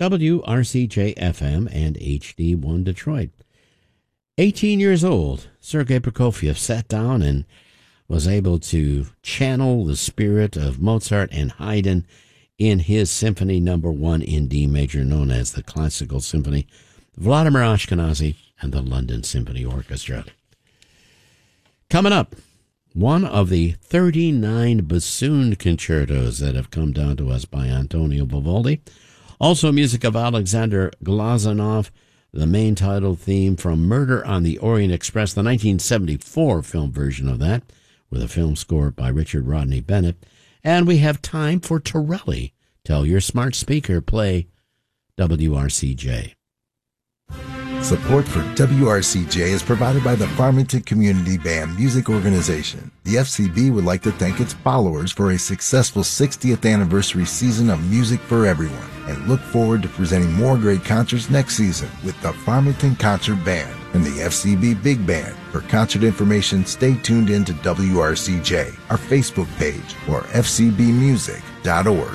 WRCJ FM and HD1 Detroit. 18 years old, Sergei Prokofiev sat down and was able to channel the spirit of Mozart and Haydn in his Symphony No. 1 in D major, known as the Classical Symphony, Vladimir Ashkenazy and the London Symphony Orchestra. Coming up, one of the 39 bassoon concertos that have come down to us by Antonio Vivaldi. Also music of Alexander Glazunov, the main title theme from Murder on the Orient Express, the 1974 film version of that, with a film score by Richard Rodney Bennett. And we have time for Torelli. Tell your smart speaker, play WRCJ. Support for WRCJ is provided by the Farmington Community Band Music Organization. The FCB would like to thank its followers for a successful 60th anniversary season of music for everyone and look forward to presenting more great concerts next season with the Farmington Concert Band and the FCB Big Band. For concert information, stay tuned in to WRCJ, our Facebook page, or fcbmusic.org.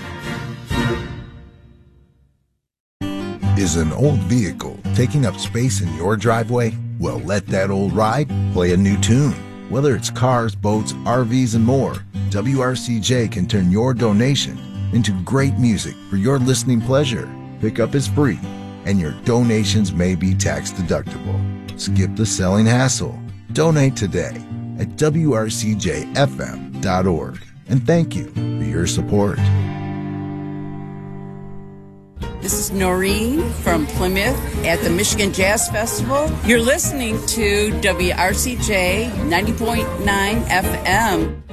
Is an old vehicle taking up space in your driveway? Well, let that old ride play a new tune. Whether it's cars, boats, RVs, and more, WRCJ can turn your donation into great music for your listening pleasure. Pickup is free, and your donations may be tax deductible. Skip the selling hassle. Donate today at WRCJFM.org. And thank you for your support. This is Noreen from Plymouth at the Michigan Jazz Festival. You're listening to WRCJ 90.9 FM.